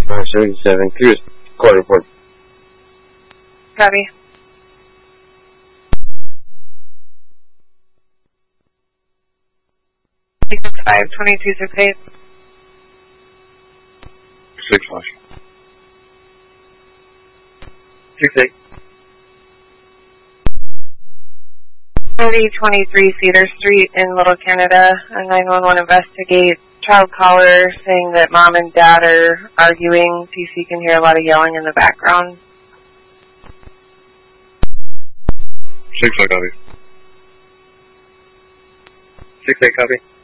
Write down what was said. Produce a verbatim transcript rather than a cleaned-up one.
five seventy-seven, Cruise, call report. Copy. six five, twenty-two sixty-eight. six five. six eight. thirty twenty-three Cedar Street in Little Canada, a nine one one investigate. Child caller saying that mom and dad are arguing. T C can hear a lot of yelling in the background. six eight, copy. six eight, copy.